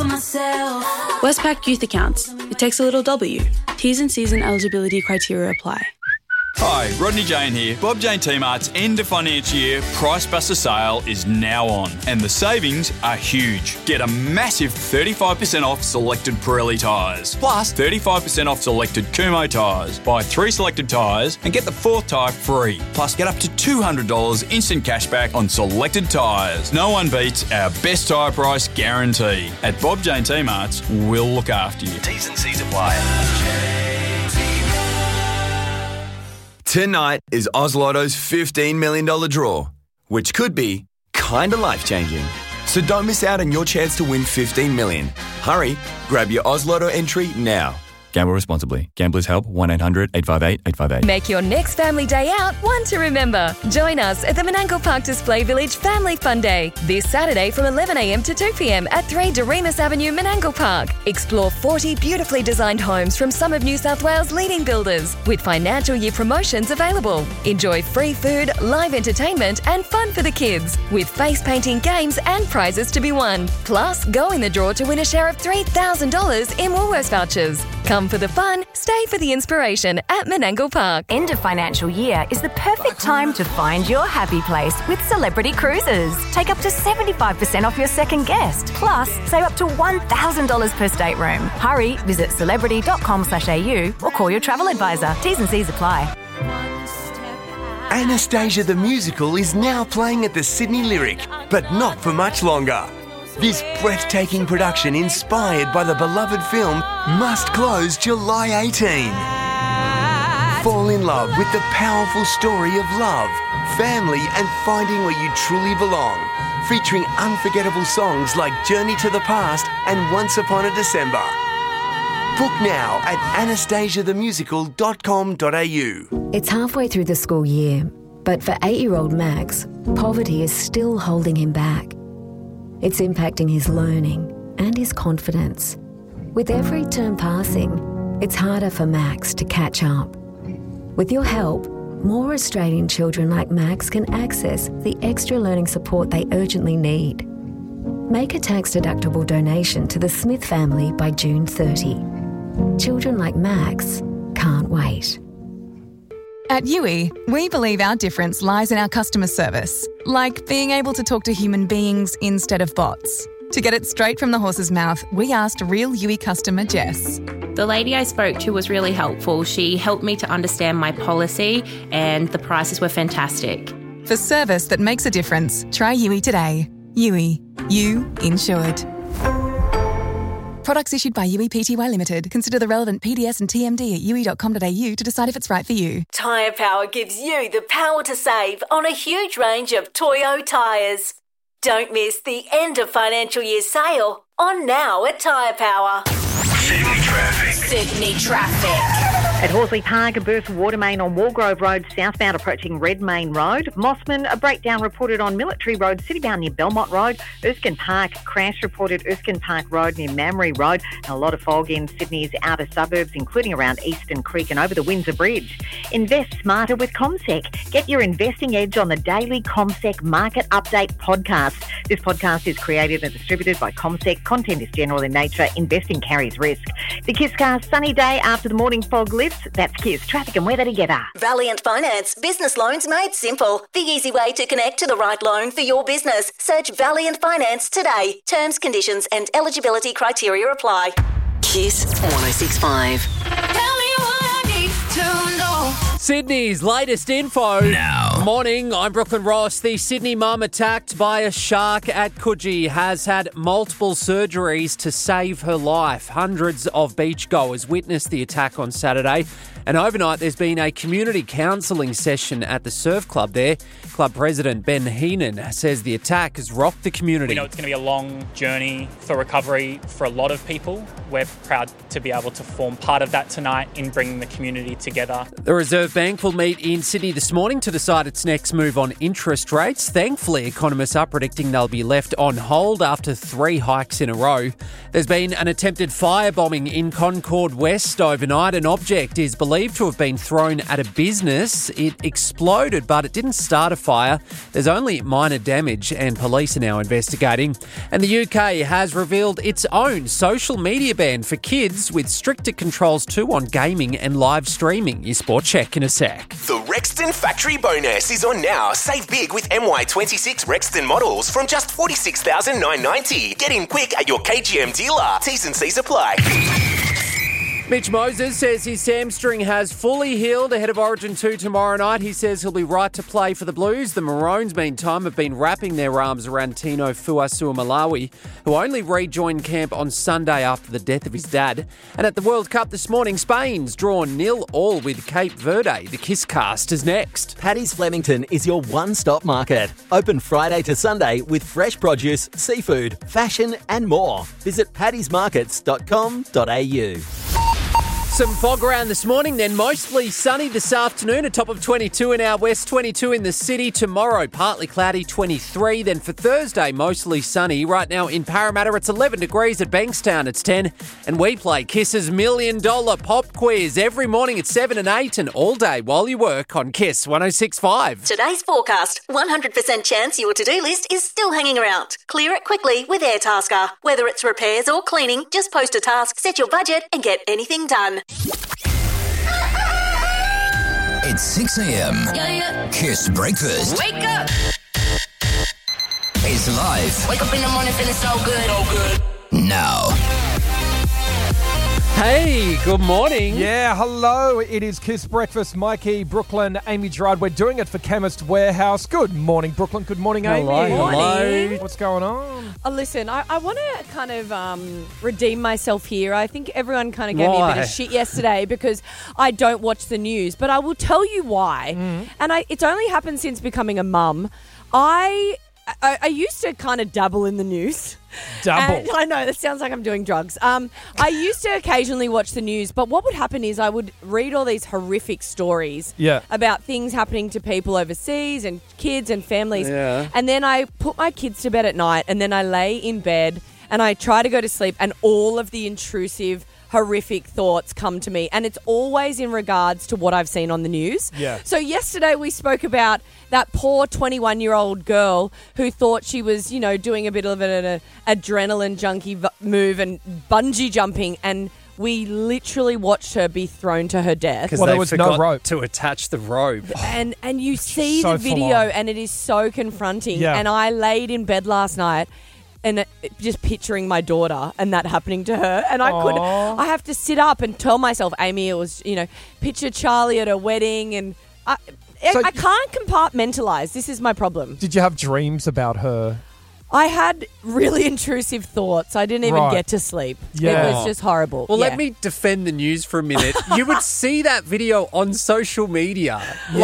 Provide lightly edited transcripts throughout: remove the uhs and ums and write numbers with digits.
Westpac Youth Accounts. It takes a little W. T's and C's and eligibility criteria apply. Hi, Rodney Jane here. Bob Jane T-Mart's end of financial year Price Buster sale is now on, and the savings are huge. Get a massive 35% off selected Pirelli tyres, plus 35% off selected Kumho tyres. Buy 3 selected tyres and get the 4th tyre free. Plus get up to $200 instant cashback on selected tyres. No one beats our best tyre price guarantee. At Bob Jane T-Mart's, we'll look after you. T's and C's apply. Tonight is Oz Lotto's $15 million draw, which could be kinda life-changing. So don't miss out on your chance to win $15 million. Hurry, grab your Oz Lotto entry now. Gamble responsibly. Gamblers Help 1-800-858-858. Make your next family day out one to remember. Join us at the Menangle Park Display Village Family Fun Day this Saturday from 11 a.m. to 2 p.m. at 3 Doremus Avenue, Menangle Park. Explore 40 beautifully designed homes from some of New South Wales' leading builders with financial year promotions available. Enjoy free food, live entertainment and fun for the kids with face painting games and prizes to be won. Plus, go in the draw to win a share of $3,000 in Woolworths vouchers. Come for the fun, stay for the inspiration at Menangle Park. End of financial year is the perfect time to find your happy place with Celebrity Cruises. Take up to 75% off your second guest. Plus, save up to $1,000 per stateroom. Hurry, visit celebrity.com.au or call your travel advisor. T's and C's apply. Anastasia the Musical is now playing at the Sydney Lyric, but not for much longer. This breathtaking production, inspired by the beloved film, must close July 18. Fall in love with the powerful story of love, family and finding where you truly belong. Featuring unforgettable songs like Journey to the Past and Once Upon a December. Book now at anastasiathemusical.com.au. It's halfway through the school year, but for 8-year-old Max, poverty is still holding him back. It's impacting his learning and his confidence. With every term passing, it's harder for Max to catch up. With your help, more Australian children like Max can access the extra learning support they urgently need. Make a tax-deductible donation to the Smith family by June 30. Children like Max can't wait. At Yui, we believe our difference lies in our customer service, like being able to talk to human beings instead of bots. To get it straight from the horse's mouth, we asked real Yui customer Jess. The lady I spoke to was really helpful. She helped me to understand my policy and the prices were fantastic. For service that makes a difference, try Yui today. Yui, you insured. Products issued by Yui Pty Limited. Consider the relevant PDS and TMD at yui.com.au to decide if it's right for you. Tyre Power gives you the power to save on a huge range of Toyo tyres. Don't miss the end of financial year sale on now at Tyre Power. Sydney traffic. Sydney traffic. At Horsley Park, a burst of water main on Walgrove Road southbound approaching Redmayne Road. Mossman, a breakdown reported on Military Road citybound near Belmont Road. Erskine Park, crash reported Erskine Park Road near Mamre Road. And a lot of fog in Sydney's outer suburbs, including around Eastern Creek and over the Windsor Bridge. Invest smarter with CommSec. Get your investing edge on the daily CommSec Market Update podcast. This podcast is created and distributed by CommSec. Content is general in nature. Investing carries risk. The Kiss Car, sunny day after the morning fog lifts. That's Kiss, traffic and weather together. Valiant Finance, business loans made simple. The easy way to connect to the right loan for your business. Search Valiant Finance today. Terms, conditions and eligibility criteria apply. Kiss 106.5. Tell me what I need to know. Sydney's latest info. Now. Morning, I'm Brooklyn Ross. The Sydney mum attacked by a shark at Coogee has had multiple surgeries to save her life. Hundreds of beachgoers witnessed the attack on Saturday. And overnight, there's been a community counselling session at the surf club there. Club president Ben Heenan says the attack has rocked the community. We know it's going to be a long journey for recovery for a lot of people. We're proud to be able to form part of that tonight in bringing the community together. The reserve Reserve Bank will meet in Sydney this morning to decide its next move on interest rates. Thankfully, economists are predicting they'll be left on hold after 3 hikes in a row. There's been an attempted firebombing in Concord West overnight. An object is believed to have been thrown at a business. It exploded, but it didn't start a fire. There's only minor damage, and police are now investigating. And the UK has revealed its own social media ban for kids, with stricter controls too on gaming and live streaming. Your sport check in a sec. The Rexton Factory Bonus is on now. Save big with MY26 Rexton models from just $46,990. Get in quick at your KGM dealer. T's and C's apply. Mitch Moses says his hamstring has fully healed ahead of Origin 2 tomorrow night. He says he'll be right to play for the Blues. The Maroons, meantime, have been wrapping their arms around Tino Fuasua-Malawi, who only rejoined camp on Sunday after the death of his dad. And at the World Cup this morning, Spain's drawn 0-0 with Cape Verde. The Kiss Cast is next. Paddy's Flemington is your one-stop market. Open Friday to Sunday with fresh produce, seafood, fashion and more. Visit paddysmarkets.com.au. Some fog around this morning, then mostly sunny this afternoon, a top of 22 in our west, 22 in the city. Tomorrow, partly cloudy, 23. Then for Thursday, mostly sunny. Right now in Parramatta, it's 11 degrees. At Bankstown, it's 10. And we play Kiss's $1 Million Pop Quiz every morning at 7 and 8 and all day while you work on Kiss 106.5. Today's forecast, 100% chance your to-do list is still hanging around. Clear it quickly with Airtasker. Whether it's repairs or cleaning, just post a task, set your budget and get anything done. It's 6 a.m. Yeah. Kiss Breakfast. Wake up. It's live. Wake up in the morning feeling so good. Now. Hey, good morning. Yeah, hello. It is Kiss Breakfast. Mikey, Brooklyn, Amy Gerard. We're doing it for Chemist Warehouse. Good morning, Brooklyn. Good morning, Amy. Morning. What's going on? Listen, I want to kind of redeem myself here. I think everyone kind of gave me a bit of shit yesterday because I don't watch the news. But I will tell you why. And it's only happened since becoming a mum. I used to kind of dabble in the news. And I know, that sounds like I'm doing drugs. I used to occasionally watch the news, but what would happen is I would read all these horrific stories about things happening to people overseas and kids and families. Yeah. And then I put my kids to bed at night and then I lay in bed and I try to go to sleep and all of the intrusive horrific thoughts come to me, and it's always in regards to what I've seen on the news. Yeah. So yesterday we spoke about that poor 21-year-old girl who thought she was, doing a bit of an adrenaline junkie move and bungee jumping, and we literally watched her be thrown to her death. Because there was no rope to attach the rope. And you see the video, and it is so confronting. Yeah. And I laid in bed last night and just picturing my daughter and that happening to her. And I have to sit up and tell myself, Amy, it was, picture Charlie at a wedding. And I can't compartmentalize. This is my problem. Did you have dreams about her? I had really intrusive thoughts. I didn't even get to sleep. Yeah. It was just horrible. Well, let me defend the news for a minute. You would see that video on social media.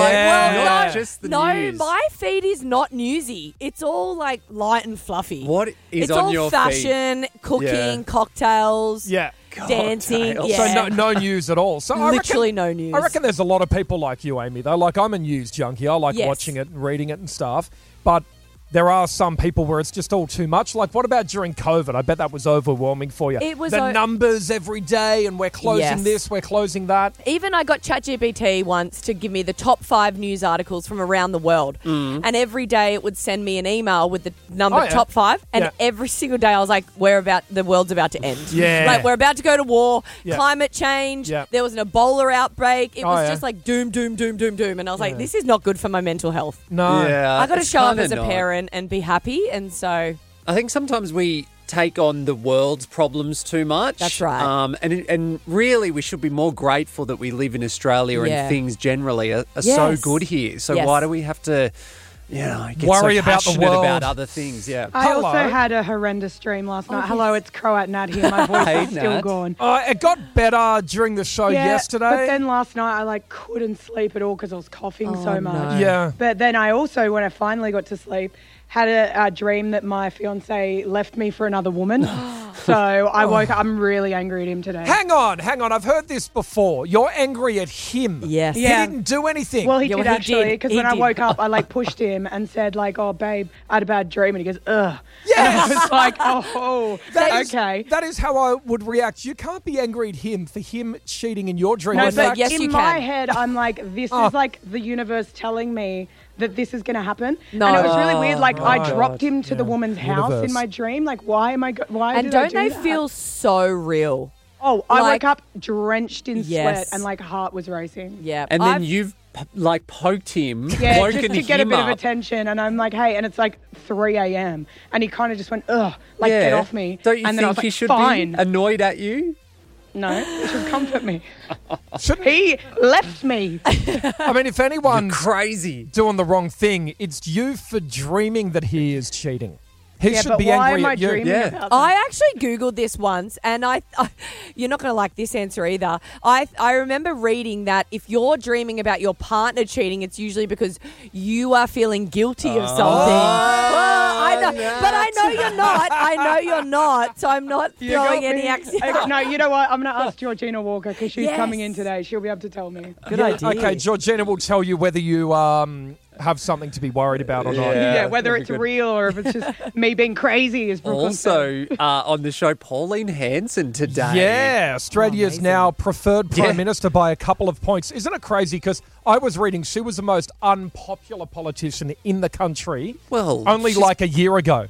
Not just the news. No, my feed is not newsy. It's all like light and fluffy. What is on your feed? It's all fashion, cooking, cocktails. Yeah. Dancing. So no news at all. So literally no news. I reckon there's a lot of people like you, Amy, though. Like, I'm a news junkie. I like watching it and reading it and stuff. But there are some people where it's just all too much. Like, what about during COVID? I bet that was overwhelming for you. It was the numbers every day, and we're closing this, we're closing that. Even I got ChatGPT once to give me the top 5 news articles from around the world. And every day it would send me an email with the number top 5. And every single day I was like, the world's about to end. Yeah. Like, we're about to go to war, climate change. Yeah. There was an Ebola outbreak. It was just like doom, doom, doom, doom, doom. And I was like, this is not good for my mental health. No. Yeah, I got to show up as a parent and be happy, and so I think sometimes we take on the world's problems too much. That's right. And really we should be more grateful that we live in Australia and things generally are so good here. So why do we have to get worry so about the world, about other things? Yeah. I also had a horrendous dream last night. Hello, it's Croat Nat here. My voice is still gone. It got better during the show yesterday. But then last night I couldn't sleep at all because I was coughing so much. No. Yeah. But then I also, when I finally got to sleep, had a dream that my fiancé left me for another woman. So I woke up. I'm really angry at him today. Hang on. I've heard this before. You're angry at him. Yes. He didn't do anything. Well, he did he actually, did. because He when I did. woke up, I pushed him and said oh, babe, I had a bad dream. And he goes, ugh. Yes. And I was like, oh, okay. That is how I would react. You can't be angry at him for him cheating in your dream. No, In but fact- yes, you in can. my head, I'm like, this is like the universe telling me that this is going to happen. No. And it was really weird. I God. dropped him to the woman's house Universe. in my dream. Why am I? Why And did I don't do they that? feel so real? Oh, I like- woke up drenched in Yes. sweat and heart was racing. Yeah. And then you've poked him, Yeah, woken just to get a him bit up. of attention. And I'm like, hey, and it's 3 a.m. And he kind of just went, ugh, get off me. Don't you and think then I was he like, should fine. be annoyed at you? No, he should comfort me. He left me. I mean, if anyone's crazy doing the wrong thing, it's you for dreaming that he is cheating. He Yeah, should but be why angry am I at you. dreaming about that? I actually Googled this once, and I you're not going to like this answer either. I remember reading that if you're dreaming about your partner cheating, it's usually because you are feeling guilty of something. Well, I know, but I know you're not. I know you're not, so I'm not You throwing got any me. accent. No, you know what? I'm going to ask Georgina Walker because she's Yes. coming in today. She'll be able to tell me. Good idea. Okay, Georgina will tell you whether you have something to be worried about or not. Yeah, whether that'd it's be good. real or if it's just me being crazy. As Brooklyn said. Also, on the show, Pauline Hanson today. Yeah, Australia's now preferred Prime Minister by a couple of points. Isn't it crazy? Because I was reading she was the most unpopular politician in the country only a year ago.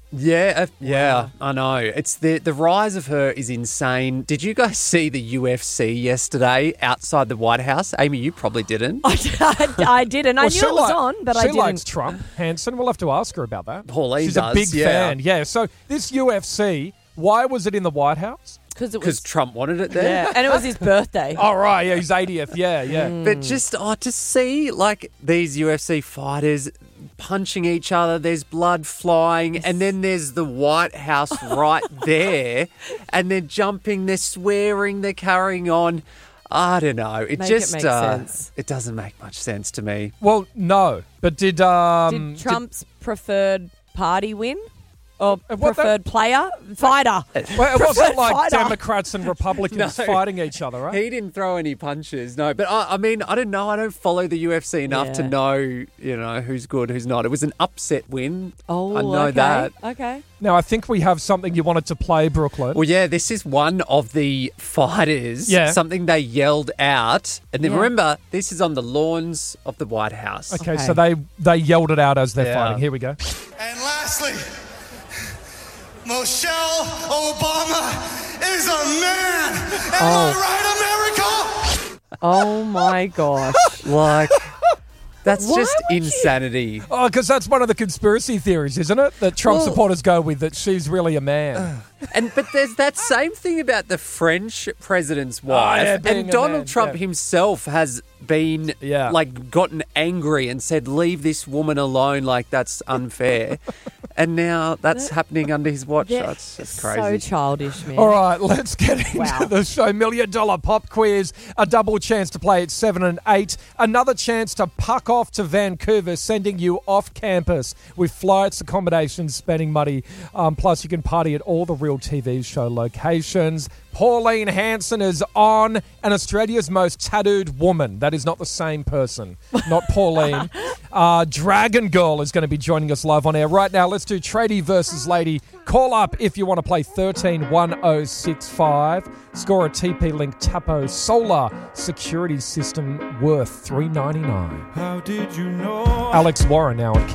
Yeah, I know. It's the rise of her is insane. Did you guys see the UFC yesterday outside the White House? Amy, you probably didn't. I didn't. I knew it was on, but I she didn't. likes Trump. Hanson, we'll have to ask her about that. Pauline She's does, a big yeah. fan. Yeah. So this UFC, why was it in the White House? Because Trump wanted it there. Yeah, and it was his birthday. Oh, right. Yeah, his 80th. Yeah. But just to see these UFC fighters punching each other, there's blood flying, and then there's the White House right there, and they're jumping, they're swearing, they're carrying on. I don't know. It Make just it make sense. It doesn't make much sense to me. Well, no. But did Trump's preferred party win? Or preferred fighter? Well, it wasn't Preferred like fighter. Democrats and Republicans No. fighting each other, right? He didn't throw any punches, no. But I mean, I don't know. I don't follow the UFC enough to know, who's good, who's not. It was an upset win. Oh, I know okay. that. Okay. Now, I think we have something you wanted to play, Brooklyn. Well, yeah, this is one of the fighters. Yeah. Something they yelled out. And then Yeah. remember, this is on the lawns of the White House. Okay, so they yelled it out as they're fighting. Here we go. And lastly, Michelle Obama is a man. Am I right, America? Oh my gosh. That's Why just would you- insanity. Oh, because that's one of the conspiracy theories, isn't it? That Trump Well- supporters go with, that she's really a man. But there's that same thing about the French president's wife. yeah, being and a Donald man, Trump yeah. himself has been gotten angry and said, leave this woman alone, like that's unfair. And now that's happening under his watch. That's just crazy. So childish, man. All right, let's get into the show. $1 million pop quiz, a double chance to play at 7 and 8, another chance to puck off to Vancouver, sending you off campus with flights, accommodations, spending money. Plus, you can party at all the Real TV show locations. Pauline Hanson is on, and Australia's most tattooed woman. That is not the same person, not Pauline. Dragon Girl is going to be joining us live on air right now. Let's do Tradie versus Lady. Call up if you want to play 131065. Score a TP-Link Tapo Solar Security System worth $399. How did you know? Alex Warren now at